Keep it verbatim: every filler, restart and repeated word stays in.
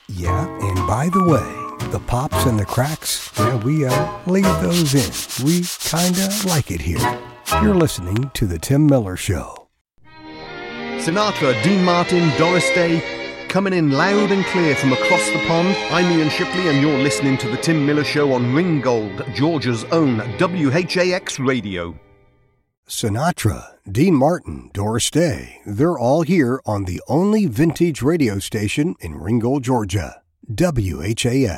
Yeah, and by the way, the pops and the cracks, well, we uh, leave those in. We kinda like it here. You're listening to The Tim Miller Show. Sinatra, Dean Martin, Doris Day, coming in loud and clear from across the pond. I'm Ian Shipley and you're listening to The Tim Miller Show on Ringgold, Georgia's own W H A X Radio. Sinatra, Dean Martin, Doris Day, they're all here on the only vintage radio station in Ringgold, Georgia, W H A X.